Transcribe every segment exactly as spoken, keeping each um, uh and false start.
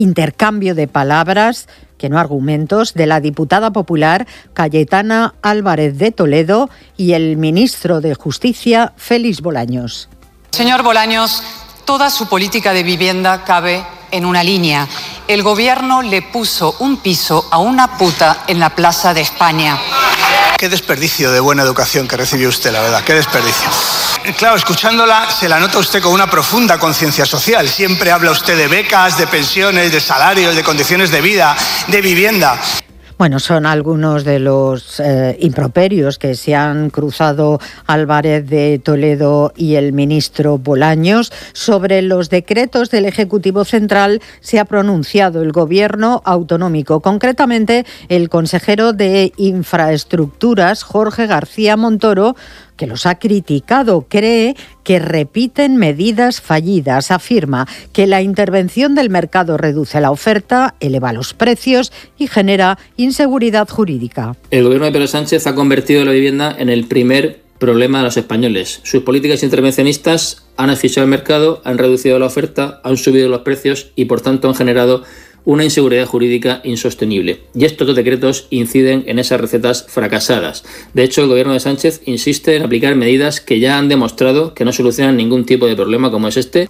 intercambio de palabras, que no argumentos, de la diputada popular Cayetana Álvarez de Toledo y el ministro de Justicia, Félix Bolaños. Señor Bolaños, toda su política de vivienda cabe en una línea. El gobierno le puso un piso a una puta en la Plaza de España. Qué desperdicio de buena educación que recibió usted, la verdad, qué desperdicio. Claro, escuchándola se la nota usted con una profunda conciencia social. Siempre habla usted de becas, de pensiones, de salarios, de condiciones de vida, de vivienda. Bueno, son algunos de los eh, improperios que se han cruzado Álvarez de Toledo y el ministro Bolaños. Sobre los decretos del Ejecutivo Central se ha pronunciado el Gobierno autonómico, concretamente el consejero de Infraestructuras, Jorge García Montoro, que los ha criticado. Cree que repiten medidas fallidas. Afirma que la intervención del mercado reduce la oferta, eleva los precios y genera inseguridad jurídica. El gobierno de Pedro Sánchez ha convertido la vivienda en el primer problema de los españoles. Sus políticas intervencionistas han asfixiado el mercado, han reducido la oferta, han subido los precios y por tanto han generado una inseguridad jurídica insostenible. Y estos dos decretos inciden en esas recetas fracasadas. De hecho, el gobierno de Sánchez insiste en aplicar medidas que ya han demostrado que no solucionan ningún tipo de problema como es este.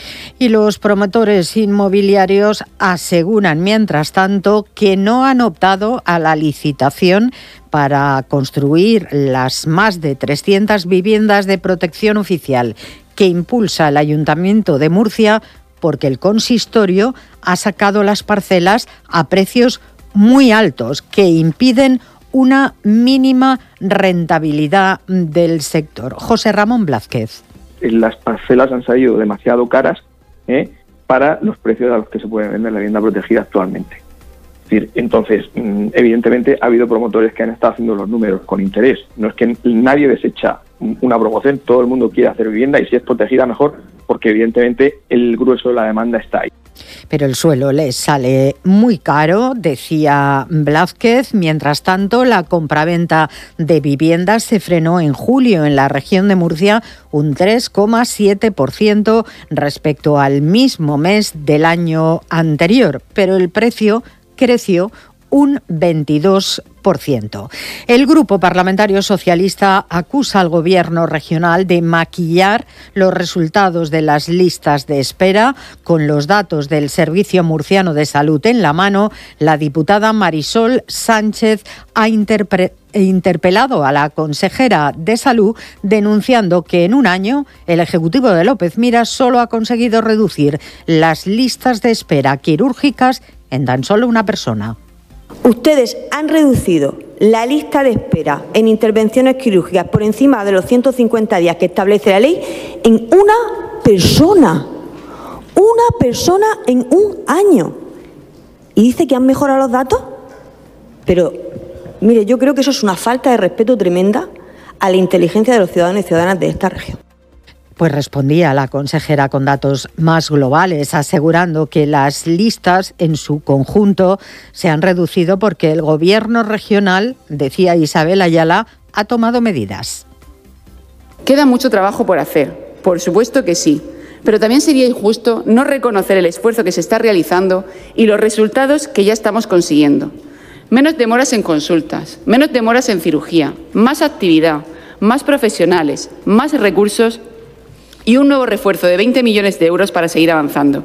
Y los promotores inmobiliarios aseguran, mientras tanto, que no han optado a la licitación para construir las más de trescientas viviendas de protección oficial que impulsa el Ayuntamiento de Murcia, porque el consistorio ha sacado las parcelas a precios muy altos que impiden una mínima rentabilidad del sector. José Ramón Blázquez. Las parcelas han salido demasiado caras ¿eh? para los precios a los que se puede vender la vivienda protegida actualmente. Es decir, entonces, evidentemente ha habido promotores que han estado haciendo los números con interés. No es que nadie desecha una promoción, todo el mundo quiere hacer vivienda y si es protegida mejor, porque evidentemente el grueso de la demanda está ahí. Pero el suelo les sale muy caro, decía Blázquez. Mientras tanto, la compraventa de viviendas se frenó en julio en la región de Murcia un tres coma siete por ciento respecto al mismo mes del año anterior, pero el precio creció un veintidós por ciento. El Grupo Parlamentario Socialista acusa al Gobierno regional de maquillar los resultados de las listas de espera. Con los datos del Servicio Murciano de Salud en la mano, la diputada Marisol Sánchez ha interpre- interpelado a la consejera de Salud denunciando que en un año el Ejecutivo de López Miras solo ha conseguido reducir las listas de espera quirúrgicas en tan solo una persona. Ustedes han reducido la lista de espera en intervenciones quirúrgicas por encima de los ciento cincuenta días que establece la ley en una persona. Una persona en un año. ¿Y dice que han mejorado los datos? Pero, mire, yo creo que eso es una falta de respeto tremenda a la inteligencia de los ciudadanos y ciudadanas de esta región. Pues respondía la consejera con datos más globales, asegurando que las listas en su conjunto se han reducido porque el Gobierno regional, decía Isabel Ayala, ha tomado medidas. Queda mucho trabajo por hacer, por supuesto que sí, pero también sería injusto no reconocer el esfuerzo que se está realizando y los resultados que ya estamos consiguiendo. Menos demoras en consultas, menos demoras en cirugía, más actividad, más profesionales, más recursos y un nuevo refuerzo de veinte millones de euros para seguir avanzando.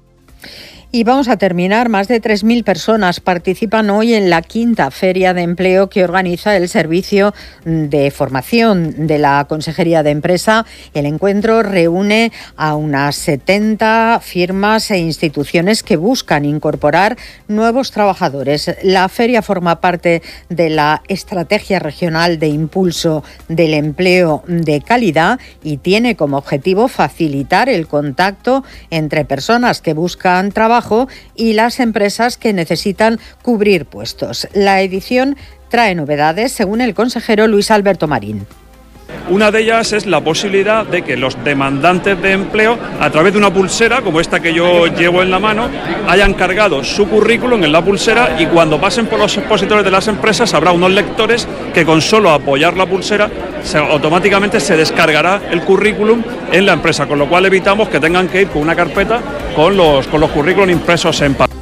Y vamos a terminar. Más de tres mil personas participan hoy en la quinta Feria de Empleo que organiza el Servicio de Formación de la Consejería de Empresa. El encuentro reúne a unas setenta firmas e instituciones que buscan incorporar nuevos trabajadores. La feria forma parte de la Estrategia Regional de Impulso del Empleo de Calidad y tiene como objetivo facilitar el contacto entre personas que buscan trabajo y las empresas que necesitan cubrir puestos. La edición trae novedades, según el consejero Luis Alberto Marín. Una de ellas es la posibilidad de que los demandantes de empleo, a través de una pulsera, como esta que yo llevo en la mano, hayan cargado su currículum en la pulsera y cuando pasen por los expositores de las empresas habrá unos lectores que con solo apoyar la pulsera se, automáticamente se descargará el currículum en la empresa, con lo cual evitamos que tengan que ir con una carpeta con los, con los currículum impresos en papel.